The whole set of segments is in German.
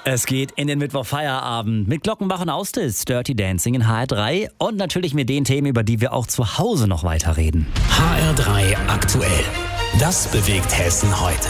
Es geht in den Mittwochfeierabend mit Glockenbach und Austis, Dirty Dancing in HR3 und natürlich mit den Themen, über die wir auch zu Hause noch weiterreden. HR3 aktuell. Das bewegt Hessen heute.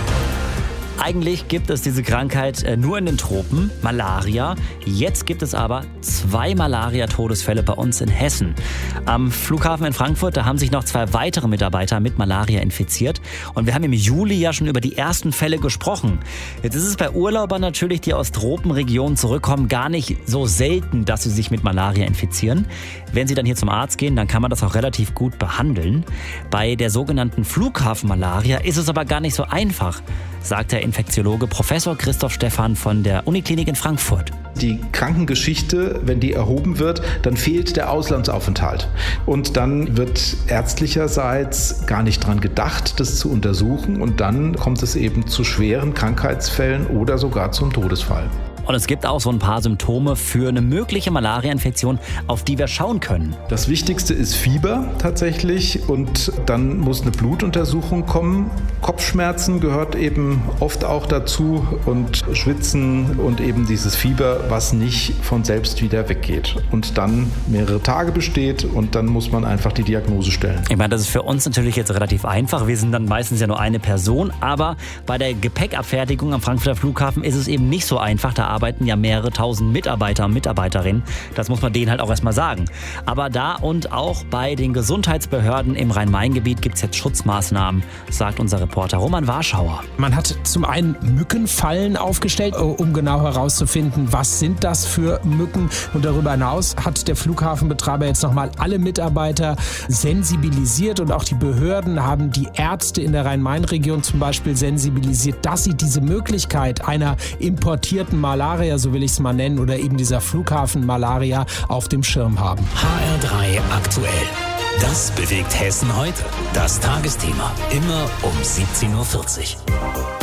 Eigentlich gibt es diese Krankheit nur in den Tropen, Malaria. Jetzt gibt es aber 2 Malaria-Todesfälle bei uns in Hessen. Am Flughafen in Frankfurt, da haben sich noch 2 weitere Mitarbeiter mit Malaria infiziert. Und wir haben im Juli ja schon über die ersten Fälle gesprochen. Jetzt ist es bei Urlaubern natürlich, die aus Tropenregionen zurückkommen, gar nicht so selten, dass sie sich mit Malaria infizieren. Wenn sie dann hier zum Arzt gehen, dann kann man das auch relativ gut behandeln. Bei der sogenannten Flughafenmalaria ist es aber gar nicht so einfach, sagt der Infektiologe Professor Christoph Stephan von der Uniklinik in Frankfurt. Die Krankengeschichte, wenn die erhoben wird, dann fehlt der Auslandsaufenthalt. Und dann wird ärztlicherseits gar nicht dran gedacht, das zu untersuchen. Und dann kommt es eben zu schweren Krankheitsfällen oder sogar zum Todesfall. Und es gibt auch so ein paar Symptome für eine mögliche Malaria-Infektion, auf die wir schauen können. Das Wichtigste ist Fieber tatsächlich und dann muss eine Blutuntersuchung kommen. Kopfschmerzen gehört eben oft auch dazu und Schwitzen und eben dieses Fieber, was nicht von selbst wieder weggeht und dann mehrere Tage besteht und dann muss man einfach die Diagnose stellen. Ich meine, das ist für uns natürlich jetzt relativ einfach. Wir sind dann meistens ja nur eine Person, aber bei der Gepäckabfertigung am Frankfurter Flughafen ist es eben nicht so einfach. Da arbeiten ja mehrere tausend Mitarbeiter und Mitarbeiterinnen. Das muss man denen halt auch erstmal sagen. Aber da und auch bei den Gesundheitsbehörden im Rhein-Main-Gebiet gibt es jetzt Schutzmaßnahmen, sagt unser Reporter Roman Warschauer. Man hat zum einen Mückenfallen aufgestellt, um genau herauszufinden, was sind das für Mücken. Und darüber hinaus hat der Flughafenbetreiber jetzt nochmal alle Mitarbeiter sensibilisiert und auch die Behörden haben die Ärzte in der Rhein-Main-Region zum Beispiel sensibilisiert, dass sie diese Möglichkeit einer importierten Malaria, so will ich es mal nennen, oder eben dieser Flughafen-Malaria auf dem Schirm haben. HR3 aktuell. Das bewegt Hessen heute. Das Tagesthema. Immer um 17:40 Uhr.